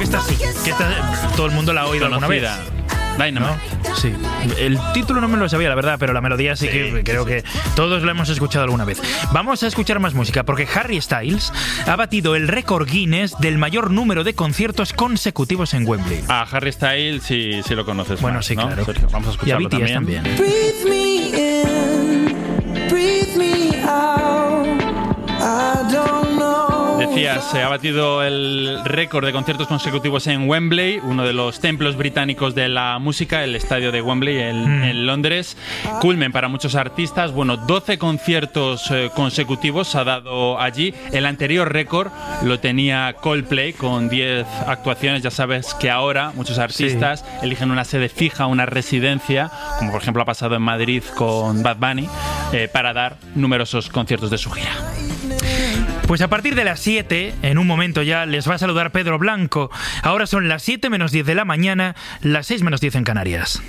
que esta sí, todo el mundo la ha oído alguna vez. Dynamite. ¿No? Sí. El título no me lo sabía, la verdad, pero la melodía sí que creo que todos la hemos escuchado alguna vez. Vamos a escuchar más música, porque Harry Styles ha batido el récord Guinness del mayor número de conciertos consecutivos en Wembley. Harry Styles sí lo conoces. Bueno, más, sí, ¿no? claro. Sergio, vamos a escucharlo y a BTS también. Breathe me in, breathe me out. I don't know. Decías, se ha batido el récord de conciertos consecutivos en Wembley, uno de los templos británicos de la música, el estadio de Wembley en Londres. Culmen para muchos artistas. Bueno, 12 conciertos consecutivos ha dado allí. El anterior récord lo tenía Coldplay con 10 actuaciones. Ya sabes que ahora muchos artistas eligen una sede fija, una residencia, como por ejemplo ha pasado en Madrid con Bad Bunny, para dar numerosos conciertos de su gira. Pues a partir de las 7, en un momento ya, les va a saludar Pedro Blanco. Ahora son las 7 menos 10 de la mañana, las 6 menos 10 en Canarias.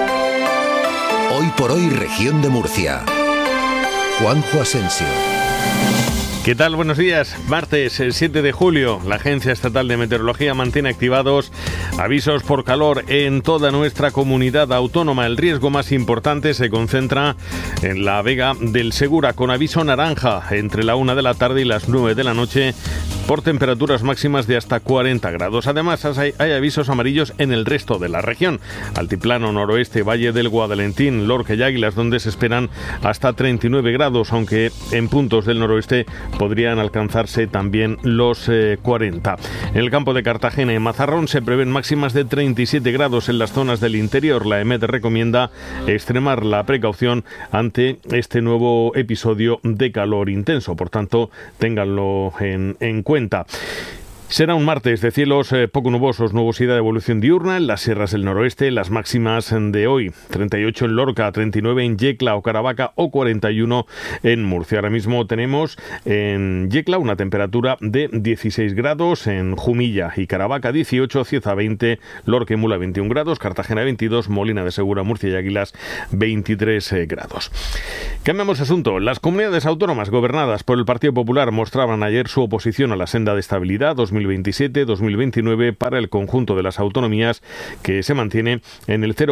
Hoy por hoy, región de Murcia. Juanjo Asensio. ¿Qué tal? Buenos días. Martes, el 7 de julio, la Agencia Estatal de Meteorología mantiene activados avisos por calor en toda nuestra comunidad autónoma. El riesgo más importante se concentra en la Vega del Segura, con aviso naranja entre la 1 de la tarde y las 9 de la noche por temperaturas máximas de hasta 40 grados. Además, hay avisos amarillos en el resto de la región. Altiplano noroeste, Valle del Guadalentín, Lorca y Águilas, donde se esperan hasta 39 grados, aunque en puntos del noroeste podrían alcanzarse también los 40. En el campo de Cartagena y Mazarrón se prevén máximas de 37 grados en las zonas del interior. La EMET recomienda extremar la precaución ante este nuevo episodio de calor intenso. Por tanto, ténganlo en cuenta. Será un martes de cielos poco nubosos, nubosidad de evolución diurna en las sierras del noroeste. Las máximas de hoy: 38 en Lorca, 39 en Yecla o Caravaca o 41 en Murcia. Ahora mismo tenemos en Yecla una temperatura de 16 grados, en Jumilla y Caravaca 18, Cieza 20, Lorca y Mula 21 grados, Cartagena 22, Molina de Segura, Murcia y Águilas 23 grados. Cambiamos de asunto. Las comunidades autónomas gobernadas por el Partido Popular mostraban ayer su oposición a la senda de estabilidad 2027-2029 para el conjunto de las autonomías, que se mantiene en el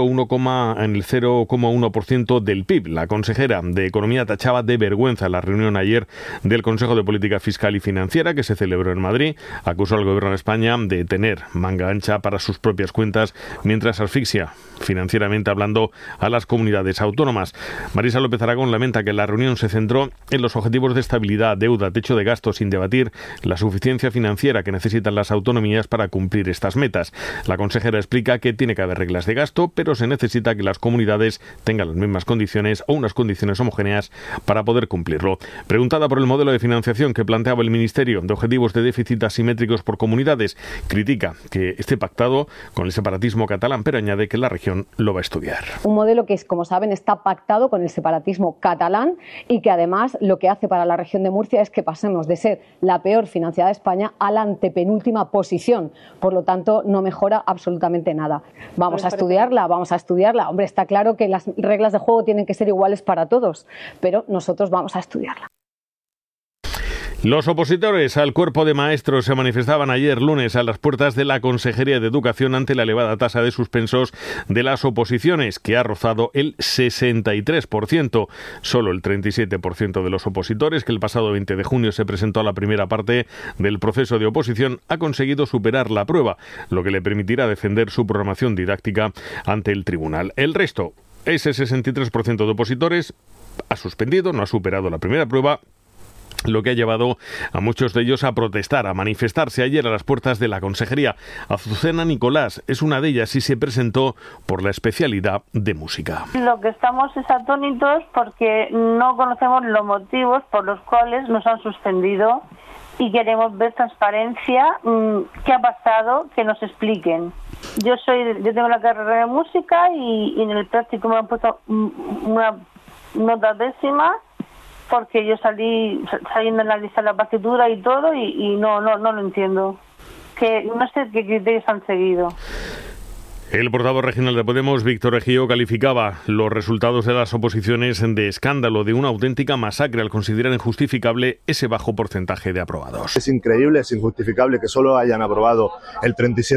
0,1% del PIB. La consejera de Economía tachaba de vergüenza la reunión ayer del Consejo de Política Fiscal y Financiera que se celebró en Madrid. Acusó al Gobierno de España de tener manga ancha para sus propias cuentas mientras asfixia financieramente hablando a las comunidades autónomas. Marisa López Aragón lamenta que la reunión se centró en los objetivos de estabilidad, deuda, techo de gasto, sin debatir la suficiencia financiera que necesitan las autonomías para cumplir estas metas. La consejera explica que tiene que haber reglas de gasto, pero se necesita que las comunidades tengan las mismas condiciones o unas condiciones homogéneas para poder cumplirlo. Preguntada por el modelo de financiación que planteaba el Ministerio de objetivos de déficit asimétricos por comunidades, critica que esté pactado con el separatismo catalán, pero añade que la región lo va a estudiar. Un modelo que, como saben, está pactado con el separatismo catalán y que además lo que hace para la región de Murcia es que pasemos de ser la peor financiada de España a la antepenúltima posición. Por lo tanto, no mejora absolutamente nada. Vamos a estudiarla. Hombre, está claro que las reglas de juego tienen que ser iguales para todos, pero nosotros vamos a estudiarla. Los opositores al cuerpo de maestros se manifestaban ayer lunes a las puertas de la Consejería de Educación ante la elevada tasa de suspensos de las oposiciones, que ha rozado el 63%. Solo el 37% de los opositores, que el pasado 20 de junio se presentó a la primera parte del proceso de oposición, ha conseguido superar la prueba, lo que le permitirá defender su programación didáctica ante el tribunal. El resto, ese 63% de opositores, ha suspendido, no ha superado la primera prueba, lo que ha llevado a muchos de ellos a protestar, a manifestarse ayer a las puertas de la Consejería. Azucena Nicolás es una de ellas y se presentó por la especialidad de música. Lo que estamos es atónitos porque no conocemos los motivos por los cuales nos han suspendido y queremos ver transparencia, qué ha pasado, que nos expliquen. Yo tengo la carrera de música y en el práctico me han puesto una nota décima, porque yo saliendo a analizar la partitura y todo y no lo entiendo. Que no sé qué criterios han seguido. El portavoz regional de Podemos, Víctor Ejío, calificaba los resultados de las oposiciones de escándalo, de una auténtica masacre, al considerar injustificable ese bajo porcentaje de aprobados. Es increíble, es injustificable que solo hayan aprobado el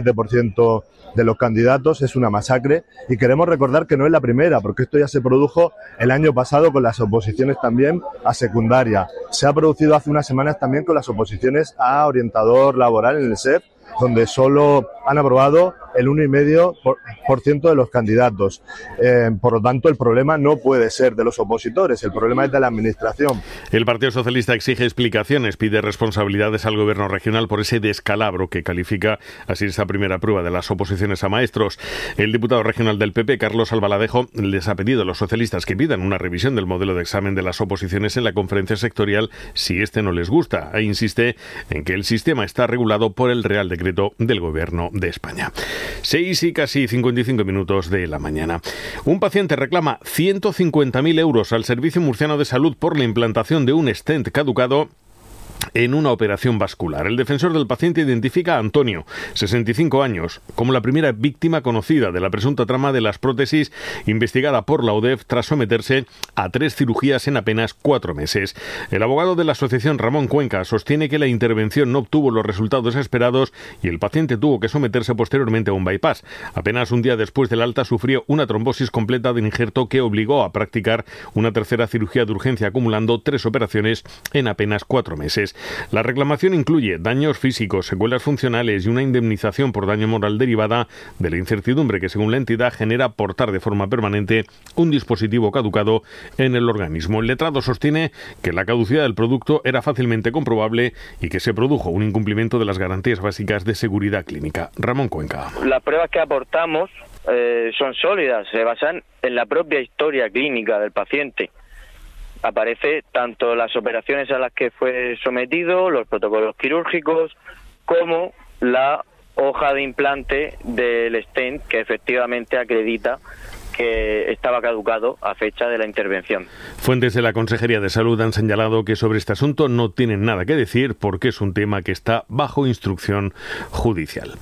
37% de los candidatos, es una masacre, y queremos recordar que no es la primera, porque esto ya se produjo el año pasado con las oposiciones también a secundaria. Se ha producido hace unas semanas también con las oposiciones a orientador laboral en el SEF, donde solo han aprobado el 1,5% de los candidatos. Por lo tanto, el problema no puede ser de los opositores, el problema es de la administración. El Partido Socialista exige explicaciones, pide responsabilidades al Gobierno regional por ese descalabro que califica así esta primera prueba de las oposiciones a maestros. El diputado regional del PP, Carlos Albaladejo, les ha pedido a los socialistas que pidan una revisión del modelo de examen de las oposiciones en la conferencia sectorial si este no les gusta, e insiste en que el sistema está regulado por el Real Decreto del Gobierno de España. 6 y casi 55 minutos de la mañana. Un paciente reclama 150.000 euros al Servicio Murciano de Salud por la implantación de un stent caducado en una operación vascular. El defensor del paciente identifica a Antonio, 65 años, como la primera víctima conocida de la presunta trama de las prótesis investigada por la UDEF tras someterse a 3 cirugías en apenas 4 meses. El abogado de la asociación, Ramón Cuenca, sostiene que la intervención no obtuvo los resultados esperados y el paciente tuvo que someterse posteriormente a un bypass. Apenas un día después del alta sufrió una trombosis completa de injerto que obligó a practicar una tercera cirugía de urgencia, acumulando 3 operaciones en apenas 4 meses. La reclamación incluye daños físicos, secuelas funcionales y una indemnización por daño moral derivada de la incertidumbre que, según la entidad, genera portar de forma permanente un dispositivo caducado en el organismo. El letrado sostiene que la caducidad del producto era fácilmente comprobable y que se produjo un incumplimiento de las garantías básicas de seguridad clínica. Ramón Cuenca. Las pruebas que aportamos son sólidas, se basan en la propia historia clínica del paciente. Aparece tanto las operaciones a las que fue sometido, los protocolos quirúrgicos, como la hoja de implante del stent que efectivamente acredita que estaba caducado a fecha de la intervención. Fuentes de la Consejería de Salud han señalado que sobre este asunto no tienen nada que decir porque es un tema que está bajo instrucción judicial.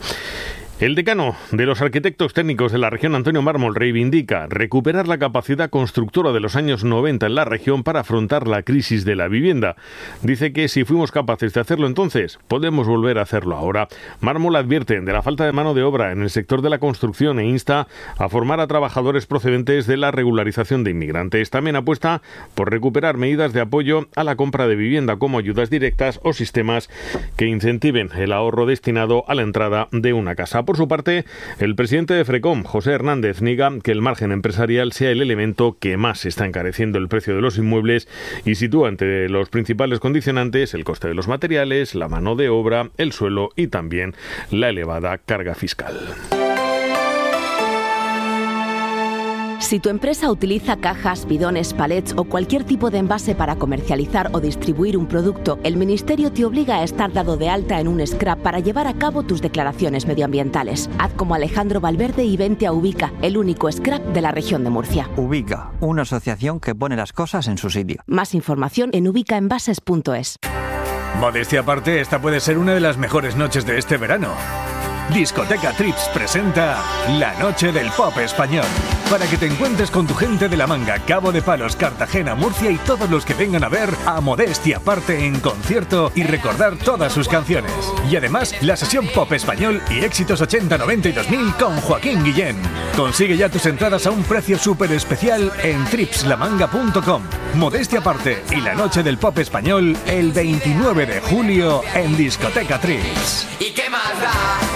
El decano de los arquitectos técnicos de la región, Antonio Mármol, reivindica recuperar la capacidad constructora de los años 90 en la región para afrontar la crisis de la vivienda. Dice que si fuimos capaces de hacerlo entonces, podemos volver a hacerlo ahora. Mármol advierte de la falta de mano de obra en el sector de la construcción e insta a formar a trabajadores procedentes de la regularización de inmigrantes. También apuesta por recuperar medidas de apoyo a la compra de vivienda como ayudas directas o sistemas que incentiven el ahorro destinado a la entrada de una casa. Por su parte, el presidente de FRECOM, José Hernández, niega que el margen empresarial sea el elemento que más está encareciendo el precio de los inmuebles y sitúa entre los principales condicionantes el coste de los materiales, la mano de obra, el suelo y también la elevada carga fiscal. Si tu empresa utiliza cajas, bidones, palets o cualquier tipo de envase para comercializar o distribuir un producto, el Ministerio te obliga a estar dado de alta en un scrap para llevar a cabo tus declaraciones medioambientales. Haz como Alejandro Valverde y vente a Ubica, el único scrap de la región de Murcia. Ubica, una asociación que pone las cosas en su sitio. Más información en ubicaenvases.es. Modestia aparte, esta puede ser una de las mejores noches de este verano. Discoteca Trips presenta La Noche del Pop Español. Para que te encuentres con tu gente de La Manga, Cabo de Palos, Cartagena, Murcia y todos los que vengan a ver a Modestia aparte en concierto y recordar todas sus canciones. Y además, la sesión Pop Español y éxitos 80, 90 y 2000 con Joaquín Guillén. Consigue ya tus entradas a un precio súper especial en tripslamanga.com. Modestia aparte y La Noche del Pop Español el 29 de julio en Discoteca Trips. ¿Y qué más da?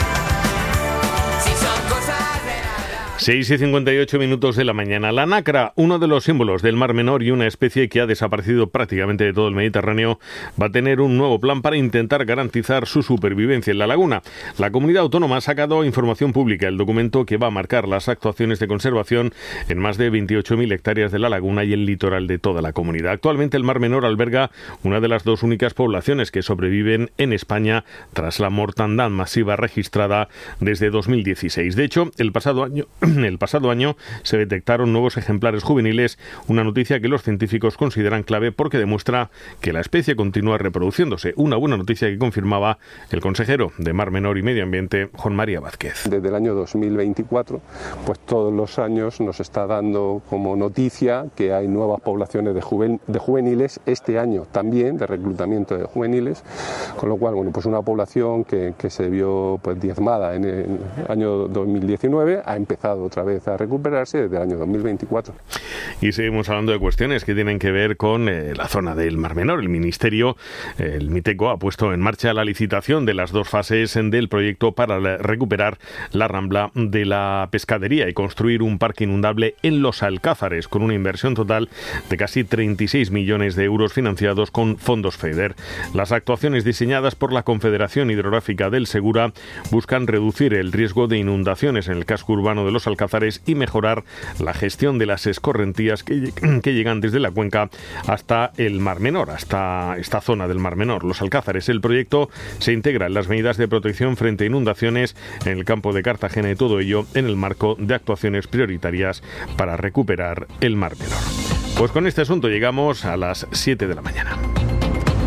6 y 58 minutos de la mañana. La nacra, uno de los símbolos del Mar Menor y una especie que ha desaparecido prácticamente de todo el Mediterráneo, va a tener un nuevo plan para intentar garantizar su supervivencia en la laguna. La comunidad autónoma ha sacado información pública, el documento que va a marcar las actuaciones de conservación en más de 28.000 hectáreas de la laguna y el litoral de toda la comunidad. Actualmente el Mar Menor alberga una de las 2 únicas poblaciones que sobreviven en España tras la mortandad masiva registrada desde 2016. De hecho, el pasado año El pasado año se detectaron nuevos ejemplares juveniles, una noticia que los científicos consideran clave porque demuestra que la especie continúa reproduciéndose. Una buena noticia que confirmaba el consejero de Mar Menor y Medio Ambiente, Juan María Vázquez. Desde el año 2024, pues todos los años nos está dando como noticia que hay nuevas poblaciones de juveniles, este año también de reclutamiento de juveniles, con lo cual, bueno, pues una población que se vio pues diezmada en el año 2019 ha empezado otra vez a recuperarse desde el año 2024. Y seguimos hablando de cuestiones que tienen que ver con la zona del Mar Menor. El Ministerio, el Miteco, ha puesto en marcha la licitación de las 2 fases del proyecto para recuperar la rambla de la pescadería y construir un parque inundable en Los Alcázares, con una inversión total de casi 36 millones de euros financiados con fondos FEDER. Las actuaciones diseñadas por la Confederación Hidrográfica del Segura buscan reducir el riesgo de inundaciones en el casco urbano de Los Alcázares y mejorar la gestión de las escorrentías que llegan desde la cuenca hasta el Mar Menor, hasta esta zona del Mar Menor, Los Alcázares. El proyecto se integra en las medidas de protección frente a inundaciones en el campo de Cartagena y todo ello en el marco de actuaciones prioritarias para recuperar el Mar Menor. Pues con este asunto llegamos a las 7 de la mañana.